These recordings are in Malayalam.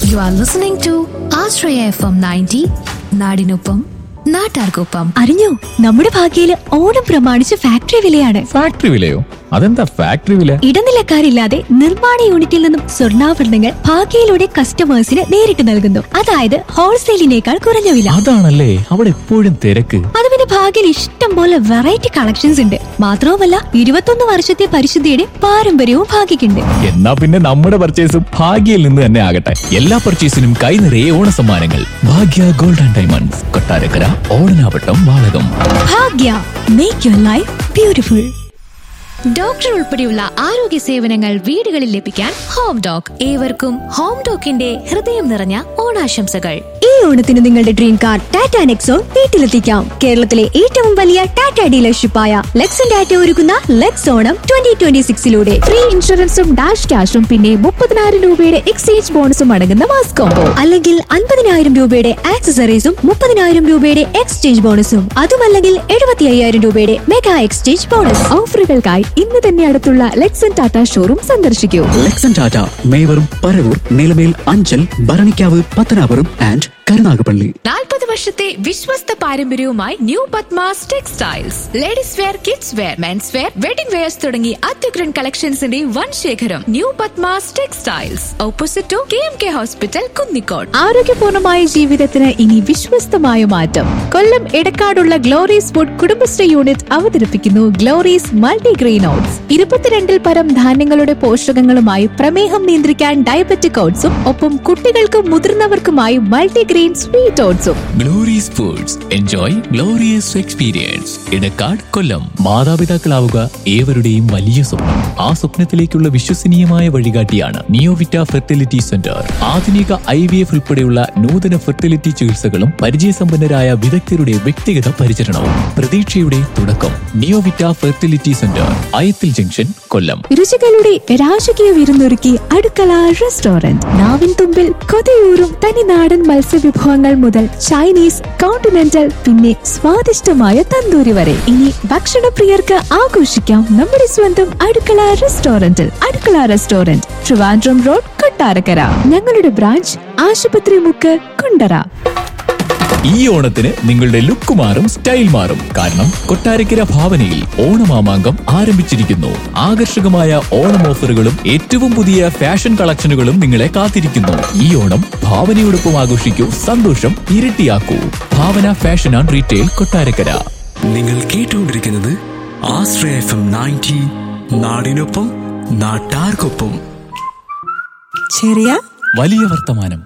You are listening to Ashraya FM 90, നാടിനൊപ്പം നാട്ടാർക്കൊപ്പം. അറിഞ്ഞോ, നമ്മുടെ ഭാഗ്യയില് ഓണം പ്രമാണിച്ച് ഫാക്ടറി വിലയാണ്. ഫാക്ടറി വിലയോ? അതെന്താ ഫാക്ടറി വില? ഇടനിലക്കാരില്ലാതെ നിർമ്മാണ യൂണിറ്റിൽ നിന്നും സ്വർണ്ണാഭരണങ്ങൾ ഭാഗ്യയിലൂടെ കസ്റ്റമേഴ്സിന് നേരിട്ട് നൽകുന്നു. അതായത് ഹോൾസെയിലിനേക്കാൾ കുറഞ്ഞ വില. അതാണല്ലേ അവിടെ എപ്പോഴും തിരക്ക്. അത് പിന്നെ ഭാഗ്യയിൽ ഇഷ്ടം പോലെ വെറൈറ്റി കളക്ഷൻസ് ഉണ്ട്. മാത്രവുമല്ല 21 വർഷത്തെ പരിശുദ്ധിയുടെ പാരമ്പര്യവും ഭാഗ്യക്കുണ്ട്. എന്നാ പിന്നെ നമ്മുടെ പർച്ചേസും ഭാഗ്യയിൽ നിന്ന് തന്നെ ആകട്ടെ. എല്ലാ പർച്ചേസിനും കൈ നിറയെ ഓണ സമ്മാനങ്ങൾ. ഭാഗ്യ gold and diamonds, Kottarakkara, Odanavattam, Valakom. Bhagya, make your life beautiful. Doctor ഉൾപ്പെടെയുള്ള ആരോഗ്യ സേവനങ്ങൾ വീടുകളിൽ ലഭിക്കാൻ ഹോം ഡോക്. ഏവർക്കും ഹോം ഡോക്കിന്റെ ഹൃദയം നിറഞ്ഞ ഓണാശംസകൾ. ഈ ഓണത്തിന് നിങ്ങളുടെ ഡ്രീം കാർ ടാറ്റ നെക്സോൺ വീട്ടിലെത്തിക്കാം. കേരളത്തിലെ ഏറ്റവും വലിയ ടാറ്റ ഡീലർഷിപ്പായ ലെക്സൺ ടാറ്റ ഒരുക്കുന്ന ലെക്സ് ഓണം 2026 ഫ്രീ ഇൻഷുറൻസും ഡാഷ് ക്യാഷും പിന്നെ 30,000 രൂപയുടെ എക്സ്ചേഞ്ച് ബോണസും അടങ്ങുന്ന മാസ് കോംബോ. അല്ലെങ്കിൽ 50,000 രൂപയുടെ ആക്സസറീസും 30,000 രൂപയുടെ എക്സ്ചേഞ്ച് ബോണസും. അതുമല്ലെങ്കിൽ 75,000 രൂപയുടെ മെഗാ എക്സ്ചേഞ്ച് ബോണസ്. ഓഫറുകൾക്കായി ഇന്ന് തന്നെ അടുത്തുള്ള ലെക്സൺ ടാറ്റ ഷോറൂം സന്ദർശിക്കൂ. ലെക്സൺ ടാറ്റ മേവറും പരവൂർ, നിലമേൽ, അഞ്ചൽ, ഭരണിക്കാവ്, പത്തനാപുരം ആൻഡ് കരുനാഗപ്പള്ളി. 40 വർഷത്തെ വിശ്വസ്ത പാരമ്പര്യവുമായി new Padmas textiles. Ladies wear, kids wear, men's wear, wedding wears തുടങ്ങി അത്യുഗ്രൻ കളക്ഷൻസിന്റെ വൻ ശേഖരം. New Padmas textiles, opposite to KMK hospital, Kunnicode. ആരോഗ്യപൂർണമായ ജീവിതത്തിന് ഇനി വിശ്വസ്തമായ മാറ്റം. കൊല്ലം എടക്കാടുള്ള ഗ്ലോറീസ് ഫുഡ് കുടുംബശ്രീ യൂണിറ്റ് അവതരിപ്പിക്കുന്നു ഗ്ലോറീസ് മൾട്ടിഗ്രെയിൻ ഓട്സ്. 22-ൽ പരം ധാന്യങ്ങളുടെ പോഷകങ്ങളുമായി പ്രമേഹം നിയന്ത്രിക്കാൻ ഡയബറ്റിക് ഓട്സും ഒപ്പം കുട്ടികൾക്കും മുതിർന്നവർക്കുമായി multigrain sweet ഓട്സും. Glorious foods, enjoy glorious experience. Edakkad, കൊല്ലം. മാതാപിതാക്കളാവുക ഏവരുടെയും വലിയ സ്വപ്നം. ആ സ്വപ്നത്തിലേക്കുള്ള വിശ്വസനീയമായ വഴികാട്ടിയാണ് നിയോവിറ്റ ഫെർട്ടിലിറ്റി സെന്റർ. ആധുനിക IVF ഉൾപ്പെടെയുള്ള നൂതന ഫെർട്ടിലിറ്റി ചികിത്സകളും പരിചയസമ്പന്നരായ വിദഗ്ധരുടെ വ്യക്തിഗത പരിചരണവും. പ്രതീക്ഷയുടെ തുടക്കം. നിയോവിറ്റ ഫെർട്ടിലിറ്റി സെന്റർ, അയത്തിൽ ജംഗ്ഷൻ, കൊല്ലം. രുചികളുടെ രാജകീയ വിരുന്നൊരുക്കി അടുക്കള റെസ്റ്റോറന്റ്. നാവിൻ തുമ്പിൽ കൊതിയൂറും തനിനാടൻ മത്സ്യവിഭവങ്ങൾ മുതൽ ചൈനീസ്, കോണ്ടിനെന്റൽ, പിന്നെ സ്വാദിഷ്ടമായ തന്തൂരി വരെ. ഇനി ഭക്ഷണപ്രിയർക്ക് ആഘോഷിക്കാം നമ്മുടെ സ്വന്തം അടുക്കള റെസ്റ്റോറന്റിൽ. അടുക്കള റെസ്റ്റോറന്റ്, ട്രിവാൻഡ്രം റോഡ്, കൊട്ടാരക്കര. ഞങ്ങളുടെ ബ്രാഞ്ച് ആശുപത്രി മുക്ക്, കുണ്ടറ. ഈ ഓണത്തിന് നിങ്ങളുടെ ലുക്ക് മാറും, സ്റ്റൈൽ മാറും. കാരണം കൊട്ടാരക്കര ഭാവനയിൽ ഓണമാമാങ്കം ആരംഭിച്ചിരിക്കുന്നു. ആകർഷകമായ ഓണം ഓഫറുകളും ഏറ്റവും പുതിയ ഫാഷൻ കളക്ഷനുകളും നിങ്ങളെ കാത്തിരിക്കുന്നു. ഈ ഓണം ഭാവനയോടൊപ്പം ആഘോഷിക്കൂ, സന്തോഷം ഇരട്ടിയാക്കൂ. ഭാവന ഫാഷൻ ആൻഡ് റീറ്റെയിൽ, കൊട്ടാരക്കര. നിങ്ങൾ കേട്ടുകൊണ്ടിരിക്കുന്നത് ആശ്രയ FM 90, നാടിനൊപ്പം നാട്ടാർക്കൊപ്പം. ചെറിയ വലിയ വർത്തമാനം.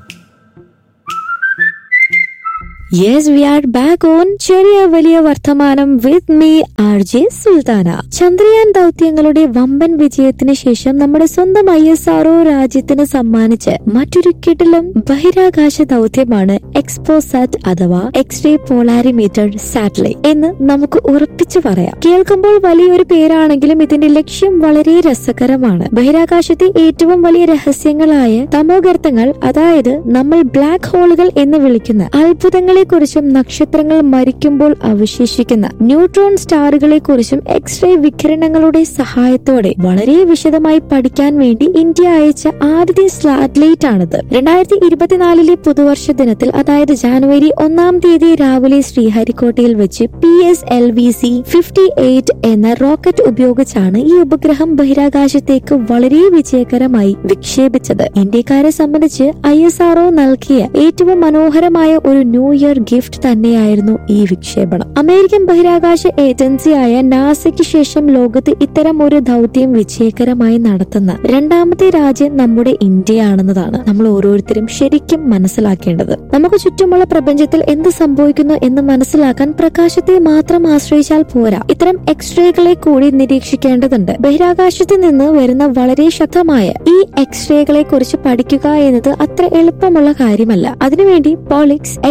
Yes, we are back on ചെറിയ വലിയ വർത്തമാനം with me RJ Sultana. Chandrayaan ദൗത്യങ്ങളുടെ വമ്പൻ വിജയത്തിന് ശേഷം നമ്മുടെ സ്വന്തം ISRO രാജ്യത്തിന് സമ്മാനിച്ച് മറ്റൊരു കിടിലം ബഹിരാകാശ ദൗത്യമാണ് എക്സ്പോസാറ്റ് അഥവാ എക്സ്റേ പോളാരിമീറ്റർ സാറ്റലൈറ്റ് എന്ന് നമുക്ക് ഉറപ്പിച്ചു പറയാം. കേൾക്കുമ്പോൾ വലിയൊരു പേരാണെങ്കിലും ഇതിന്റെ ലക്ഷ്യം വളരെ രസകരമാണ്. ബഹിരാകാശത്തെ ഏറ്റവും വലിയ രഹസ്യങ്ങളായ തമോഗർത്തങ്ങൾ, അതായത് നമ്മൾ ബ്ലാക്ക് ഹോളുകൾ എന്ന് വിളിക്കുന്ന അത്ഭുതങ്ങളെ കുറിച്ചും നക്ഷത്രങ്ങൾ മരിക്കുമ്പോൾ അവശേഷിക്കുന്ന ന്യൂട്രോൺ സ്റ്റാറുകളെ കുറിച്ചും എക്സ്റേ വികിരണങ്ങളുടെ സഹായത്തോടെ വളരെ വിശദമായി പഠിക്കാൻ വേണ്ടി ഇന്ത്യ അയച്ച ആദ്യത്തെ സാറ്റലൈറ്റ് ആണിത്. 2024 പുതുവർഷ ദിനത്തിൽ, അതായത് ജനുവരി 1 രാവിലെ ശ്രീഹരിക്കോട്ടയിൽ വെച്ച് PSLV-C 58 എന്ന റോക്കറ്റ് ഉപയോഗിച്ചാണ് ഈ ഉപഗ്രഹം ബഹിരാകാശത്തേക്ക് വളരെ വിജയകരമായി വിക്ഷേപിച്ചത്. ഇന്ത്യക്കാരെ സംബന്ധിച്ച് ISRO നൽകിയ ഏറ്റവും മനോഹരമായ ഒരു ന്യൂ ഇയർ ഗിഫ്റ്റ് തന്നെയായിരുന്നു ഈ വിക്ഷേപണം. അമേരിക്കൻ ബഹിരാകാശ ഏജൻസിയായ നാസയ്ക്ക് ശേഷം ലോകത്ത് ഇത്തരം ഒരു ദൗത്യം വിജയകരമായി നടത്തുന്ന രണ്ടാമത്തെ രാജ്യം നമ്മുടെ ഇന്ത്യയാണെന്നതാണ് നമ്മൾ ഓരോരുത്തരും ശരിക്കും മനസ്സിലാക്കേണ്ടത്. നമുക്ക് ചുറ്റുമുള്ള പ്രപഞ്ചത്തിൽ എന്ത് സംഭവിക്കുന്നു എന്ന് മനസ്സിലാക്കാൻ പ്രകാശത്തെ മാത്രം ആശ്രയിച്ചാൽ പോരാ, ഇത്തരം എക്സ്റേകളെ കൂടി നിരീക്ഷിക്കേണ്ടതുണ്ട്. ബഹിരാകാശത്ത് നിന്ന് വരുന്ന വളരെ ശക്തമായ ഈ എക്സ്റേകളെ കുറിച്ച് പഠിക്കുക എന്നത് അത്ര എളുപ്പമുള്ള കാര്യമല്ല. അതിനുവേണ്ടി പോളിക്സ്, എക്സ്പെക്ട്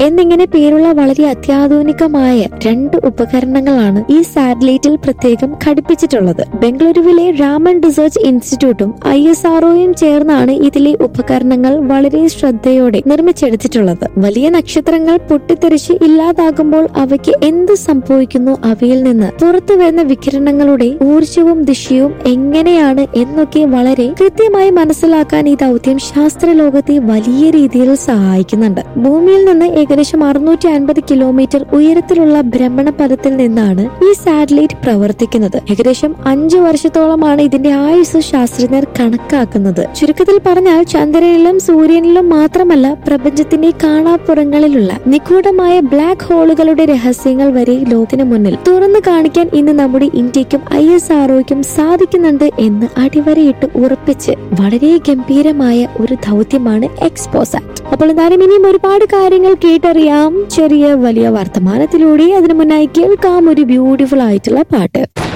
എന്നിങ്ങനെ പേരുള്ള വളരെ അത്യാധുനികമായ 2 ഉപകരണങ്ങളാണ് ഈ സാറ്റലൈറ്റിൽ പ്രത്യേകം ഘടിപ്പിച്ചിട്ടുള്ളത്. ബംഗളൂരുവിലെ രാമൻ റിസർച്ച് ഇൻസ്റ്റിറ്റ്യൂട്ടും ISROയും ചേർന്നാണ് ഇതിലെ ഉപകരണങ്ങൾ വളരെ ശ്രദ്ധയോടെ നിർമ്മിച്ചെടുത്തിട്ടുള്ളത്. വലിയ നക്ഷത്രങ്ങൾ പൊട്ടിത്തെറിച്ച് ഇല്ലാതാകുമ്പോൾ അവയ്ക്ക് എന്ത് സംഭവിക്കുന്നു, അവയിൽ നിന്ന് പുറത്തു വരുന്ന വികിരണങ്ങളുടെ ഊർജവും ദിശയും എങ്ങനെയാണ് എന്നൊക്കെ വളരെ കൃത്യമായി മനസ്സിലാക്കാൻ ഈ ദൗത്യം ശാസ്ത്രലോകത്തെ വലിയ രീതിയിൽ സഹായിക്കുന്നുണ്ട്. ഭൂമിയിൽ നിന്ന് ഏകദേശം 650 കിലോമീറ്റർ ഉയരത്തിലുള്ള ഭ്രമണപഥത്തിൽ നിന്നാണ് ഈ സാറ്റലൈറ്റ് പ്രവർത്തിക്കുന്നത്. ഏകദേശം 5 വർഷത്തോളമാണ് ഇതിന്റെ ആയുസ് ശാസ്ത്രജ്ഞർ കണക്കാക്കുന്നത്. ചുരുക്കത്തിൽ പറഞ്ഞാൽ ചന്ദ്രനിലും സൂര്യനിലും മാത്രമല്ല, പ്രപഞ്ചത്തിന്റെ കാണാപ്പുറങ്ങളിലുള്ള നിഗൂഢമായ ബ്ലാക്ക് ഹോളുകളുടെ രഹസ്യങ്ങൾ വരെ ലോകത്തിന് മുന്നിൽ തുറന്നു കാണിക്കാൻ ഇന്ന് നമ്മുടെ ഇന്ത്യക്കും ISROയ്ക്കും സാധിക്കുന്നുണ്ട് എന്ന് അടിവരയിട്ട് ഉറപ്പിച്ച് വളരെ ഗംഭീരമായ ഒരു ദൗത്യമാണ് എക്സ്പോസാറ്റ്. അപ്പോൾ എന്തായാലും ഇനിയും ഒരുപാട് കാര്യങ്ങൾ കേട്ടറിയാം ചെറിയ വലിയ വർത്തമാനത്തിലൂടെ. അതിനു മുന്നായി കേൾക്കാം ഒരു ബ്യൂട്ടിഫുൾ ആയിട്ടുള്ള പാട്ട്.